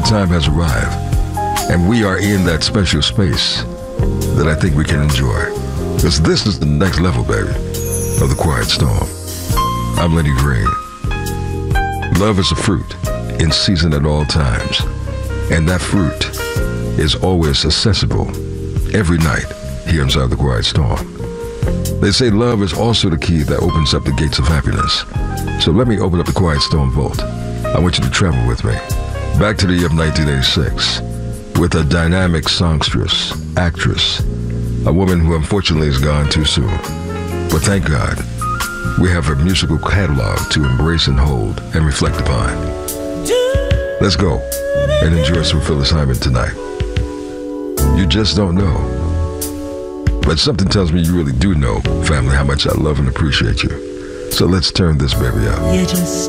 time has arrived, and we are in that special space that I think we can enjoy. Because this is the next level, baby, of the Quiet Storm. I'm Lenny Green. Love is a fruit in season at all times, and that fruit is always accessible every night here inside the Quiet Storm. They say love is also the key that opens up the gates of happiness. So let me open up the Quiet Storm vault. I want you to travel with me back to the year of 1986 with a dynamic songstress, actress, a woman who unfortunately is gone too soon. But thank God, we have her musical catalog to embrace and hold and reflect upon. Let's go and enjoy some Phyllis Hyman tonight. You just don't know. But something tells me you really do know, family, how much I love and appreciate you. So let's turn this baby up. You just